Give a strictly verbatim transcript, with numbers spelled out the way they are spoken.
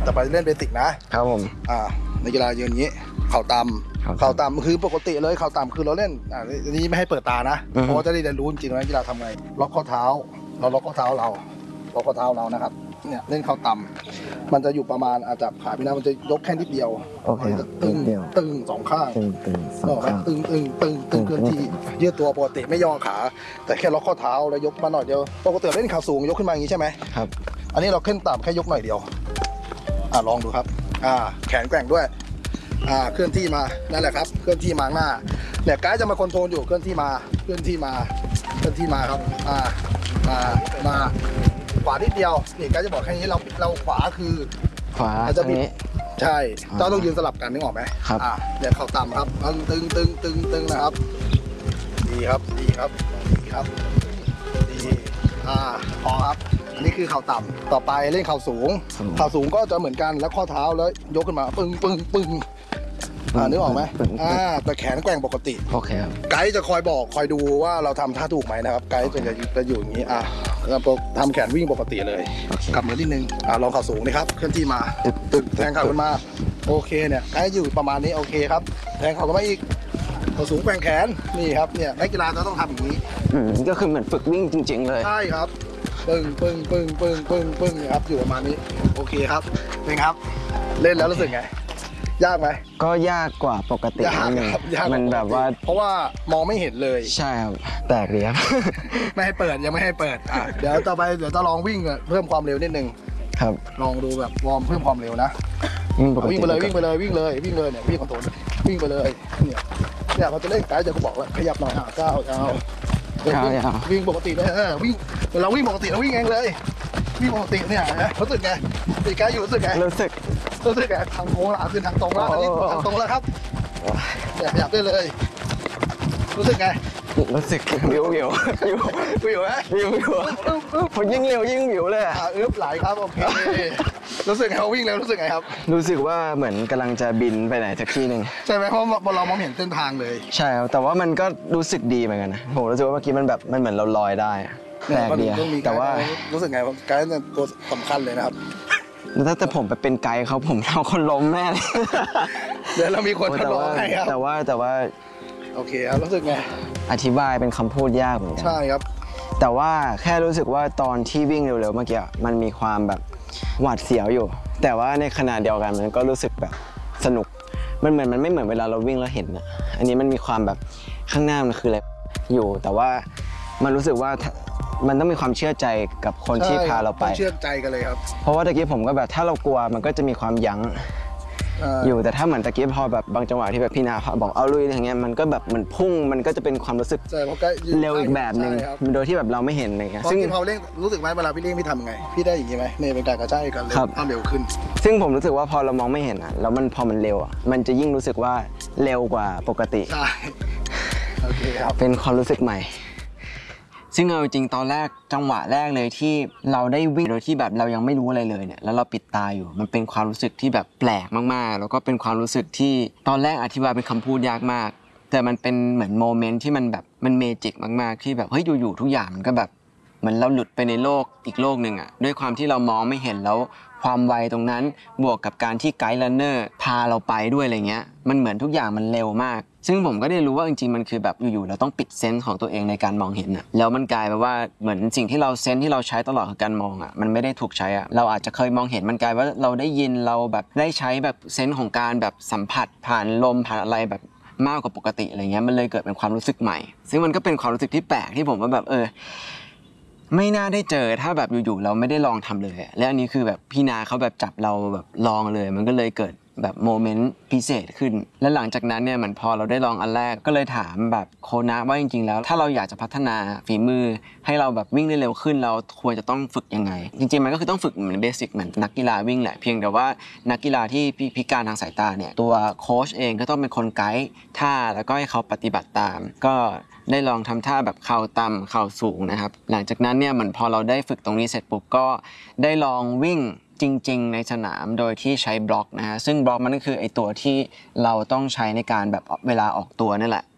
ต่อไปเล่นเบสิกนะครับผมอ่าในกีฬายืนอย่างนี้เข่าต่ำเข่าต่ำคือปกติเลยเข่าต่ำคือเราเล่นอ่าอันนี้ไม่ให้เปิดตานะเพราะว่าจะได้เรียนรู้จริงๆว่ากีฬาทำไงล็อกข้อเท้าเราล็อกข้อเท้าเราล็อกข้อเท้าเรานะครับเนี่ยเล่นเข่าต่ำมันจะอยู่ประมาณอาจจะขาพี่นะมันจะยกแค่นิดเดียวโอเคตึงตึงสองข้างตึงตึงสองข้างตึงตึงตึงตึงเคลื่อนที่ยืดตัวปกติไม่ย่อขาแต่แค่ล็อกข้อเท้าแล้วยกมาหน่อยเดียวปกติเล่นขาสูงยกขึ้นมาอย่างนี้ใช่ไหมครับอันนี้เราขึ้นต่ำแค่ยกหน่อยเดียวอ่าลองดูครับอ่าแขนแกว่งด้วยอ่าเคลื่อนที่มานั่นแหละครับเคลื่อนที่มาหน้าเนี่ยไกด์จะมาคอนโทรลอยู่เคลื่อนที่มาเคลื่อนที่มาเคลื่อนที่มาครับอ่ามามาขวานิดเดียวนี่ไกด์จะบอกแค่นี้เราเราขวาคือขวาจะบิดใช่เจ้าต้องยืนสลับกันนึกออกไหมครับอ่าเนี่ยเข่าต่ำครับตึงตึงตึงตึงนะครับดีครับดีครับดีครับดีอ่าพอครับอันนี้คือเข่าต่ำต่อไปเล่นเข่าสูงเข่าสูงก็จะเหมือนกันแล้วข้อเท้าแล้วยกขึ้นมาปึ้งปึ้งปึ้งอ่านึกออกไหมอ่าแต่แขนแกว่งปกติโอเคครับไกด์จะคอยบอกคอยดูว่าเราทำท่าถูกไหมนะครับไกด์จะจะอยู่อย่างนี้อ่ะเราทำแขนวิ่งปกติเลยกลับมือนิดนึงอ่าลองเข่าสูงนะครับเคลื่อนที่มาตึกแทงเข่าขึ้นมาโอเคเนี่ยไกด์อยู่ประมาณนี้โอเคครับแทงเข่าขึ้นมาอีกเข่าสูงแกว่งแขนนี่ครับเนี่ยนักกีฬาจะต้องทำอย่างนี้อืมก็คือเหมือนฝึกวิ่งจริงๆเลยใช่ครับปึ้งปึ้งปึ้งปึ้งปึ้งปึ้งครับอยู่ประมาณนี้โอเคครับเป็นครับเล่นแล้วรู้สึกไงยากไหมก็ยากกว่าปกติยากครับยากมันแบบว่าเพราะว่ามองไม่เห็นเลยใช่ครับแปลกดีครับไม่ให้เปิดยังไม่ให้เปิดอ่ะเดี๋ยวต่อไปเดี๋ยวจะลองวิ่งเพิ่มความเร็วนิดนึงครับลองดูแบบวอร์มเพิ่มความเร็วนะวิ่งไปเลยวิ่งไปเลยวิ่งเลยวิ่งเลยเนี่ยวิ่งคอนโทรลวิ่งไปเลยเนี่ยเนี่ยเขาจะเล่นไกด์จะเขาบอกแล้วขยับหน่อยอ่ะก้าวก้าววิ่งปกติเลยวิ่งเราวิ่งปกติเราวิ่งเองเลยวิ่งปกติเนี่ยรู้สึกไงตีไกด์อยู่รู้สึกไงรู้สึกรู้สึกไงทางโค้งละคือทางตรงแล้วอันนี้ทางตรงแล้วครับเนี่ยขยับได้เลยรู้สึกไงรู้สึกวิววิววิววิวไหมวิววิวผมยิ่งเร็วยิ่งวิวเลยอ่ะอึ๊บไหลครับโอเครู้สึกไงเขาวิ่งเร็วรู้สึกไงครับรู้สึกว่าเหมือนกำลังจะบินไปไหนสักที่หนึ่งใช่ไหมเพราะเรามองเห็นเส้นทางเลยใช่ครับแต่ว่ามันก็รู้สึกดีเหมือนกันนะผมรู้สึกว่าเมื่อกี้มันแบบมันเหมือนเราลอยได้แปลกดีแต่ว่ารู้สึกไงไกด์เป็นตัวสำคัญเลยนะครับถ้าแต่ผมไปเป็นไกด์เขาผมเอาคนล้มแน่เลยเดี๋ยวเรามีคนทดลองให้ครับแต่ว่าแต่ว่าโอเคครับรู้สึกไงอธิบายเป็นคำพูดยากเหมือนกันใช่ครับแต่ว่าแค่รู้สึกว่าตอนที่วิ่งเร็วๆเมื่อกี้มันมีความแบบหวาดเสียวอยู่แต่ว่าในขณะเดียวกันมันก็รู้สึกแบบสนุกมันเหมือนมันไม่เหมือนเวลาเราวิ่งแล้วเห็นอะอันนี้มันมีความแบบข้างหน้ามันคืออะไรอยู่แต่ว่ามันรู้สึกว่ามันต้องมีความเชื่อใจกับคนที่พาเราไปเชื่อใจกันเลยครับเพราะว่าตะกี้ผมก็แบบถ้าเรากลัวมันก็จะมีความยั้งอยู่แต่ถ้าเหมือนตะกี้พอแบบบางจังหวะที่แบบพี่นาบอกเอาลุยอย่างเงี้ยมันก็แบบมันพุ่งมันก็จะเป็นความรู้สึกเร็วอีกแบบหนึ่งโดยที่แบบเราไม่เห็นอะไรเงี้ยซึ่งพอเร่งรู้สึกไหมเวลาพี่เร่งพี่ทำไงพี่ได้อย่างงี้ไหมเนี่ยเป็นการกระจายกันเร็วความเร็วขึ้นซึ่งผมรู้สึกว่าพอเรามองไม่เห็นอ่ะแล้วมันพอมันเร็วอ่ะมันจะยิ่งรู้สึกว่าเร็วกว่าปกติใช่โอเคครับเป็นความรู้สึกใหม่ซึ่งเอาจริงตอนแรกจังหวะแรกเลยที่เราได้วิ่งโดยที่แบบเรายังไม่รู้อะไรเลยเนี่ยแล้วเราปิดตาอยู่มันเป็นความรู้สึกที่แบบแปลกมากๆแล้วก็เป็นความรู้สึกที่ตอนแรกอธิบายเป็นคำพูดยากมากแต่มันเป็นเหมือนโมเมนต์ที่มันแบบมันเมจิกมากๆที่แบบเฮ้ยอยู่ๆทุกอย่างมันก็แบบเหมือนเราหลุดไปในโลกอีกโลกหนึ่งอ่ะด้วยความที่เรามองไม่เห็นแล้วความไวตรงนั้นบวกกับการที่ไกด์รันเนอร์พาเราไปด้วยอะไรเงี้ยมันเหมือนทุกอย่างมันเร็วมากซึ่งผมก็ได้รู้ว่าจริงๆมันคือแบบอยู่ๆเราต้องปิดเซนส์ของตัวเองในการมองเห็นอ่ะแล้วมันกลายเป็นว่าเหมือนสิ่งที่เราเซนส์ที่เราใช้ตลอดคือการมองอ่ะมันไม่ได้ถูกใช้อ่ะเราอาจจะเคยมองเห็นมันกลายว่าเราได้ยินเราแบบได้ใช้แบบเซนส์ของการแบบสัมผัสผ่านลมผ่านอะไรแบบมากกว่าปกติอะไรเงี้ยมันเลยเกิดเป็นความรู้สึกใหม่ซึ่งมันก็เป็นความรู้สึกที่แปลกที่ผมว่าแบบเออไม่น่าได้เจอถ้าแบบอยู่ๆเราไม่ได้ลองทำเลยและอันนี้คือแบบพี่นาเขาแบบจับเราแบบลองเลยมันก็เลยเกิดแบบโมเมนต์พิเศษขึ้นและหลังจากนั้นเนี่ยเหมือนพอเราได้ลองอันแรกก็เลยถามแบบโคนะว่าจริงๆแล้วถ้าเราอยากจะพัฒนาฝีมือให้เราแบบวิ่งได้เร็วขึ้นเราควรจะต้องฝึกยังไงจริงๆมันก็คือต้องฝึกเหมือนเบสิกเหมือนนักกีฬาวิ่งแหละเพียงแต่ว่านักกีฬาที่พิการทางสายตาเนี่ยตัวโค้ชเองก็ต้องเป็นคนไกด์ท่าแล้วก็ให้เขาปฏิบัติตามก็ได้ลองทำท่าแบบเข่าต่ำเข่าสูงนะครับหลังจากนั้นเนี่ยเหมือนพอเราได้ฝึกตรงนี้เสร็จปุ๊บก็ได้ลองวิ่งจริงๆในสนามโดยที่ใช้บล็อกนะฮะซึ่งบล็อกมันก็คือไอตัวที่เราต้องใช้ในการแบบเวลาออกตัวนั่นแหละ